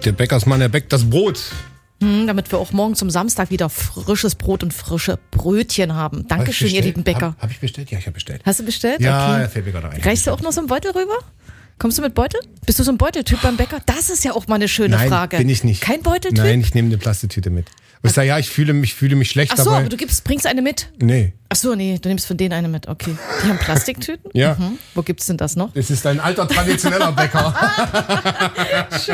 Der Bäckersmann, der bäckt das Brot. Damit wir auch morgen zum Samstag wieder frisches Brot und frische Brötchen haben. Dankeschön, ihr lieben Bäcker. Habe ich bestellt? Ja, ich habe bestellt. Hast du bestellt? Ja, okay. der fällt mir gerade ein. Reichst du auch noch so einen Beutel rüber? Kommst du mit Beutel? Bist du so ein Beuteltyp beim Bäcker? Das ist ja auch mal eine schöne Frage. Nein, bin ich nicht. Kein Beuteltyp? Nein, ich nehme eine Plastiktüte mit. Und ich sage, ja, ich fühle mich schlecht dabei. Ach so, aber du bringst eine mit? Nee. Ach so, nee, du nimmst von denen eine mit, okay. Die haben Plastiktüten? Ja. Wo gibt's denn das noch? Das ist ein alter, traditioneller Bäcker. Schön.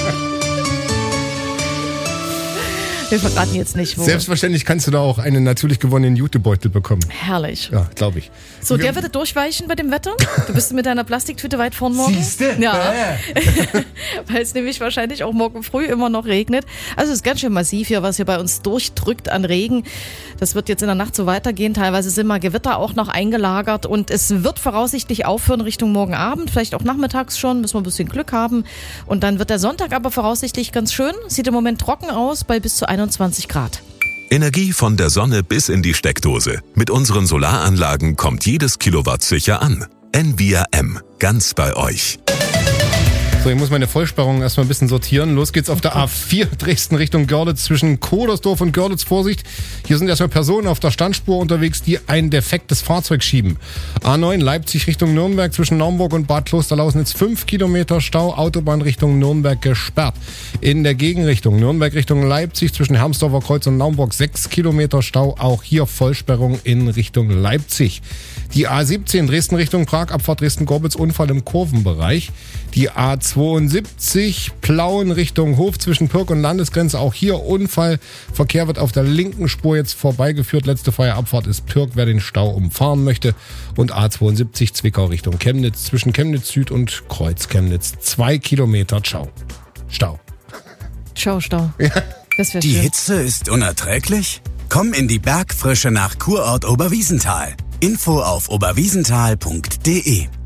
Wir verraten jetzt nicht, wo. Selbstverständlich kannst du da auch einen natürlich gewonnenen Jutebeutel bekommen. Herrlich. Ja, glaube ich. So, der würde durchweichen bei dem Wetter? Du bist mit deiner Plastiktüte weit vorn morgen? Siehste? Ja. Weil es nämlich wahrscheinlich auch morgen früh immer noch regnet. Also es ist ganz schön massiv hier, was hier bei uns durchdrückt an Regen. Das wird jetzt in der Nacht so weitergehen. Teilweise sind mal Gewitter auch noch eingelagert und es wird voraussichtlich aufhören Richtung morgen Abend, vielleicht auch nachmittags schon, müssen wir ein bisschen Glück haben. Und dann wird der Sonntag aber voraussichtlich ganz schön. Sieht im Moment trocken aus bei bis zu 21 Grad. Energie von der Sonne bis in die Steckdose. Mit unseren Solaranlagen kommt jedes Kilowatt sicher an. Envia M. Ganz bei euch. So, ich muss meine Vollsperrung erstmal ein bisschen sortieren. Los geht's auf der A4 Dresden Richtung Görlitz zwischen Kodersdorf und Görlitz. Vorsicht, hier sind erstmal Personen auf der Standspur unterwegs, die ein defektes Fahrzeug schieben. A9 Leipzig Richtung Nürnberg zwischen Naumburg und Bad Klosterlausen 5 Kilometer Stau, Autobahn Richtung Nürnberg gesperrt. In der Gegenrichtung Nürnberg Richtung Leipzig zwischen Hermsdorfer Kreuz und Naumburg 6 Kilometer Stau, auch hier Vollsperrung in Richtung Leipzig. Die A17 Dresden Richtung Prag, Abfahrt Dresden-Gorbitz, Unfall im Kurvenbereich. Die A72 Plauen Richtung Hof zwischen Pirk und Landesgrenze, auch hier Unfall. Verkehr wird auf der linken Spur jetzt vorbeigeführt. Letzte freie Abfahrt ist Pirk, wer den Stau umfahren möchte. Und A72 Zwickau Richtung Chemnitz zwischen Chemnitz Süd und Kreuz Chemnitz. 2 Kilometer Stau. Ciao, Stau. Ja. Das Die schön. Hitze ist unerträglich? Komm in die Bergfrische nach Kurort Oberwiesenthal. Info auf oberwiesenthal.de